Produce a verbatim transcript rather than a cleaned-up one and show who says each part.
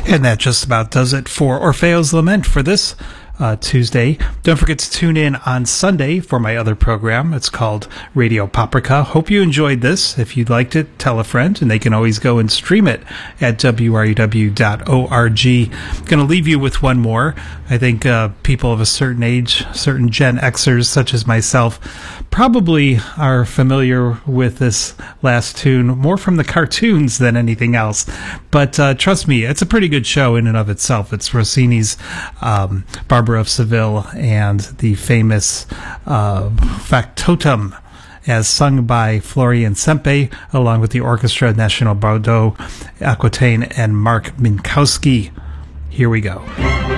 Speaker 1: And that just about does it for Orfeo's Lament for this Uh, Tuesday. Don't forget to tune in on Sunday for my other program. It's called Radio Paprika. Hope you enjoyed this. If you liked it, tell a friend, and they can always go and stream it at W R U W dot org. Going to leave you with one more. I think uh, people of a certain age, certain Gen Xers such as myself, probably are familiar with this last tune more from the cartoons than anything else. But uh, trust me, it's a pretty good show in and of itself. It's Rossini's um, Barbara of Seville and the famous uh, Factotum, as sung by Florian Sempe, along with the Orchestra National Bordeaux, Aquitaine, and Mark Minkowski. Here we go.